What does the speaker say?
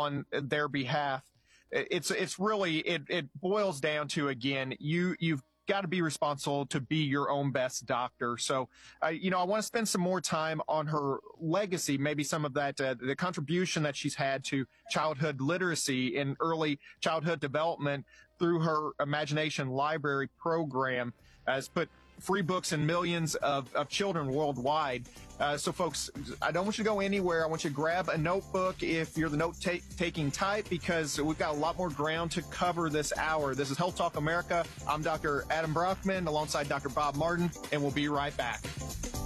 on their behalf. It's really, it boils down to, again, you've got to be responsible to be your own best doctor. So, I want to spend some more time on her legacy, maybe some of that, the contribution that she's had to childhood literacy and early childhood development through her Imagination Library program, has put free books in millions of children worldwide. So folks, I don't want you to go anywhere. I want you to grab a notebook if you're the note-taking type, because we've got a lot more ground to cover this hour. This is Health Talk America. I'm Dr. Adam Brockman alongside Dr. Bob Martin, and we'll be right back.